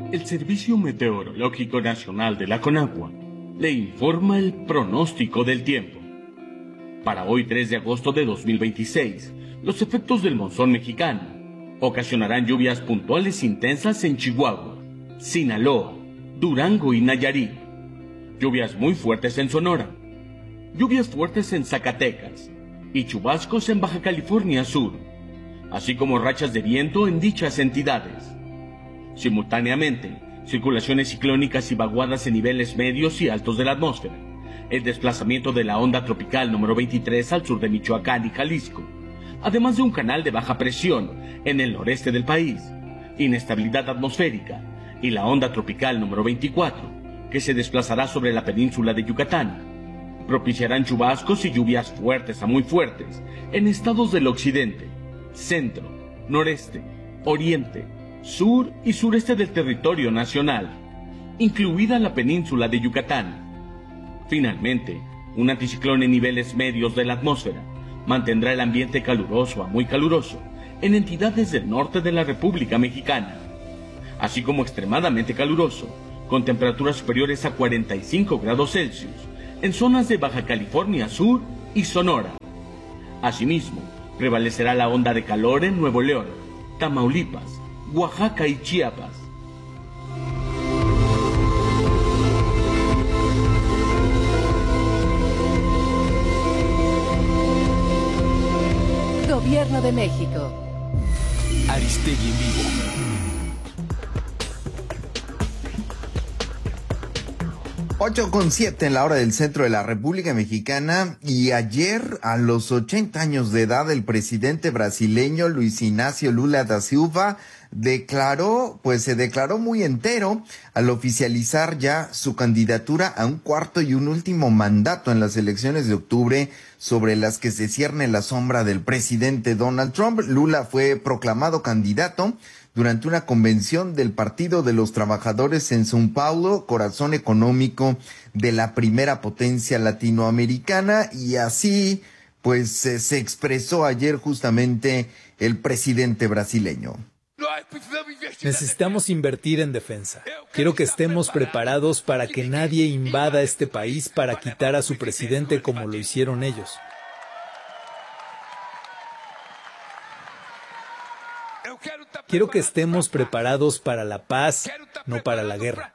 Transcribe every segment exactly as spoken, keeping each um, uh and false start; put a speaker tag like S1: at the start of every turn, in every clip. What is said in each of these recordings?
S1: El Servicio Meteorológico Nacional de la CONAGUA le informa el pronóstico del tiempo. Para hoy tres de agosto de dos mil veintiséis, los efectos del monzón mexicano ocasionarán lluvias puntuales intensas en Chihuahua, Sinaloa, Durango y Nayarit. Lluvias muy fuertes en Sonora. Lluvias fuertes en Zacatecas y chubascos en Baja California Sur, así como rachas de viento en dichas entidades. Simultáneamente, circulaciones ciclónicas y vaguadas en niveles medios y altos de la atmósfera, el desplazamiento de la onda tropical número veintitrés al sur de Michoacán y Jalisco, además de un canal de baja presión en el noreste del país, inestabilidad atmosférica y la onda tropical número veinticuatro, que se desplazará sobre la península de Yucatán, propiciarán chubascos y lluvias fuertes a muy fuertes en estados del occidente, centro, noreste, oriente, sur y sureste del territorio nacional, incluida la península de Yucatán. Finalmente, un anticiclón en niveles medios de la atmósfera mantendrá el ambiente caluroso a muy caluroso en entidades del norte de la República Mexicana, así como extremadamente caluroso, con temperaturas superiores a cuarenta y cinco grados Celsius, en zonas de Baja California Sur y Sonora. Asimismo, prevalecerá la onda de calor en Nuevo León, Tamaulipas, Oaxaca y Chiapas.
S2: Gobierno de México.
S3: Aristegui en vivo.
S4: ocho con siete en la hora del centro de la República Mexicana, y ayer, a los ochenta años de edad, el presidente brasileño Luis Inácio Lula da Silva declaró, pues se declaró muy entero al oficializar ya su candidatura a un cuarto y un último mandato en las elecciones de octubre, sobre las que se cierne la sombra del presidente Donald Trump. Lula fue proclamado candidato durante una convención del Partido de los Trabajadores en São Paulo, corazón económico de la primera potencia latinoamericana, y así pues se, se expresó ayer justamente el presidente brasileño.
S5: Necesitamos invertir en defensa. Quiero que estemos preparados para que nadie invada este país para quitar a su presidente como lo hicieron ellos. Quiero que estemos preparados para la paz, no para la guerra.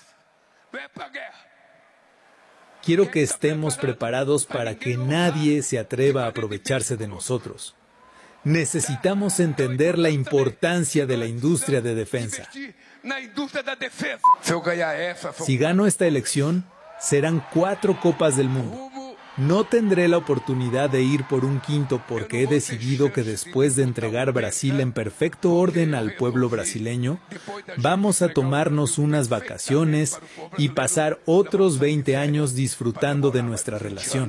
S5: Quiero que estemos preparados para que nadie se atreva a aprovecharse de nosotros. Necesitamos entender la importancia de la industria de defensa. Si gano esta elección, serán cuatro Copas del Mundo. No tendré la oportunidad de ir por un quinto porque he decidido que después de entregar Brasil en perfecto orden al pueblo brasileño, vamos a tomarnos unas vacaciones y pasar otros veinte años disfrutando de nuestra relación.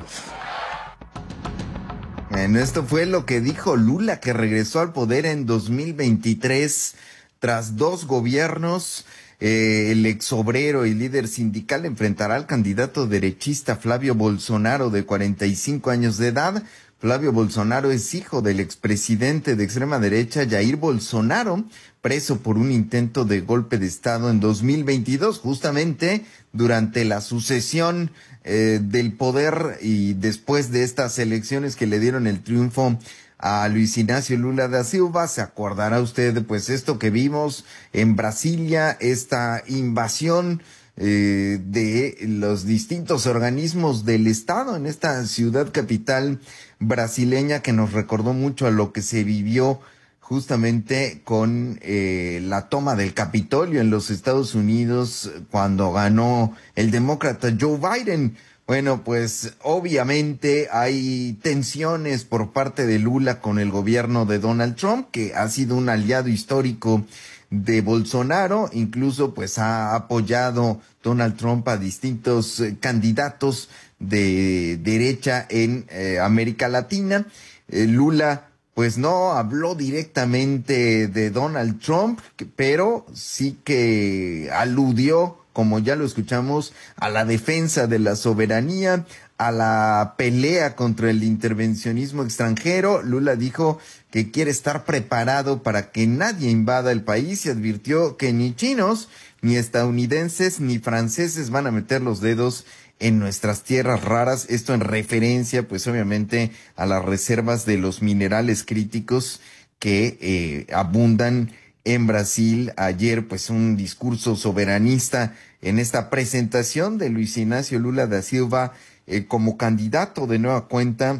S4: Bueno, esto fue lo que dijo Lula, que regresó al poder en dos mil veintitrés tras dos gobiernos. Eh, el exobrero y líder sindical enfrentará al candidato derechista Flavio Bolsonaro, de cuarenta y cinco años de edad. Flavio Bolsonaro es hijo del expresidente de extrema derecha Jair Bolsonaro, preso por un intento de golpe de Estado en dos mil veintidós, justamente durante la sucesión eh, del poder, y después de estas elecciones que le dieron el triunfo a Luis Inácio Lula da Silva. Se acordará usted, pues, esto que vimos en Brasilia, esta invasión eh, de los distintos organismos del Estado en esta ciudad capital brasileña, que nos recordó mucho a lo que se vivió justamente con eh, la toma del Capitolio en los Estados Unidos cuando ganó el demócrata Joe Biden. Bueno, pues obviamente hay tensiones por parte de Lula con el gobierno de Donald Trump, que ha sido un aliado histórico de Bolsonaro. Incluso pues ha apoyado Donald Trump a distintos eh, candidatos de derecha en eh, América Latina. Eh, Lula pues no habló directamente de Donald Trump, pero sí que aludió como ya lo escuchamos, a la defensa de la soberanía, a la pelea contra el intervencionismo extranjero. Lula dijo que quiere estar preparado para que nadie invada el país y advirtió que ni chinos, ni estadounidenses, ni franceses van a meter los dedos en nuestras tierras raras. Esto en referencia, pues obviamente, a las reservas de los minerales críticos que eh, abundan en Brasil. Ayer, pues, un discurso soberanista en esta presentación de Luis Ignacio Lula da Silva eh, como candidato de nueva cuenta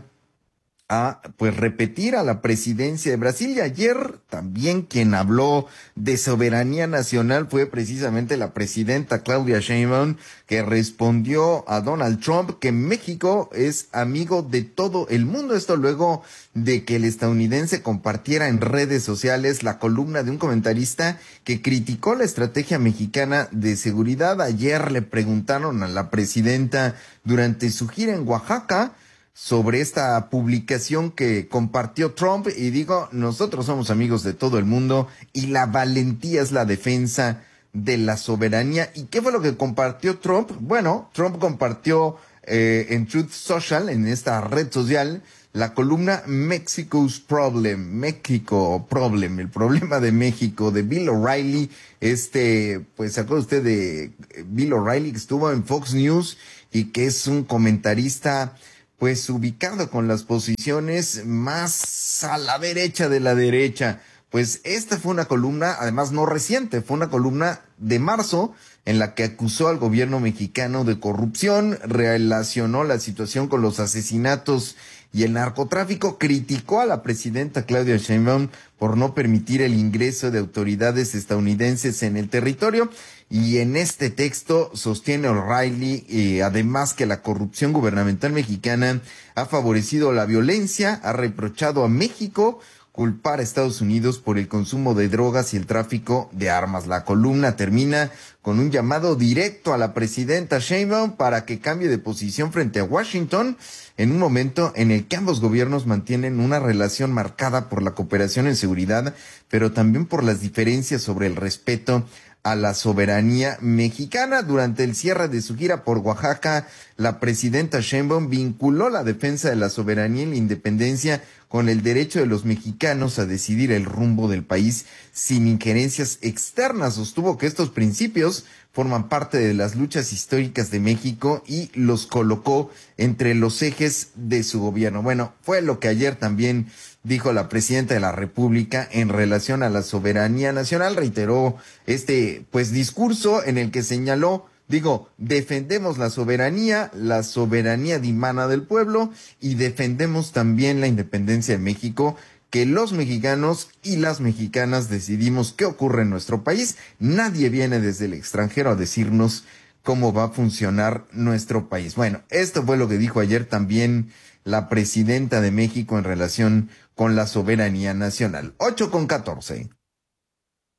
S4: a, pues, repetir a la presidencia de Brasil. Y ayer también quien habló de soberanía nacional fue precisamente la presidenta Claudia Sheinbaum, que respondió a Donald Trump que México es amigo de todo el mundo. Esto luego de que el estadounidense compartiera en redes sociales la columna de un comentarista que criticó la estrategia mexicana de seguridad. Ayer le preguntaron a la presidenta durante su gira en Oaxaca sobre esta publicación que compartió Trump, y digo, nosotros somos amigos de todo el mundo y la valentía es la defensa de la soberanía. ¿Y qué fue lo que compartió Trump? Bueno, Trump compartió eh, en Truth Social, en esta red social, la columna Mexico's Problem, México Problem, el problema de México, de Bill O'Reilly. Este, pues, ¿se acuerda usted de Bill O'Reilly, que estuvo en Fox News y que es un comentarista, pues, ubicado con las posiciones más a la derecha de la derecha? Pues esta fue una columna, además no reciente, fue una columna de marzo en la que acusó al gobierno mexicano de corrupción, relacionó la situación con los asesinatos y el narcotráfico, criticó a la presidenta Claudia Sheinbaum por no permitir el ingreso de autoridades estadounidenses en el territorio. Y en este texto sostiene O'Reilly, eh, además, que la corrupción gubernamental mexicana ha favorecido la violencia, ha reprochado a México culpar a Estados Unidos por el consumo de drogas y el tráfico de armas. La columna termina con un llamado directo a la presidenta Sheinbaum para que cambie de posición frente a Washington en un momento en el que ambos gobiernos mantienen una relación marcada por la cooperación en seguridad, pero también por las diferencias sobre el respeto a la soberanía mexicana. Durante el cierre de su gira por Oaxaca, la presidenta Sheinbaum vinculó la defensa de la soberanía y la independencia con el derecho de los mexicanos a decidir el rumbo del país sin injerencias externas. Sostuvo que estos principios forman parte de las luchas históricas de México y los colocó entre los ejes de su gobierno. Bueno, fue lo que ayer también dijo la presidenta de la República en relación a la soberanía nacional. Reiteró este, pues, discurso en el que señaló, digo, defendemos la soberanía, la soberanía dimana del pueblo, y defendemos también la independencia de México, que los mexicanos y las mexicanas decidimos qué ocurre en nuestro país. Nadie viene desde el extranjero a decirnos cómo va a funcionar nuestro país. Bueno, esto fue lo que dijo ayer también la presidenta de México en relación con la soberanía nacional. ocho con catorce.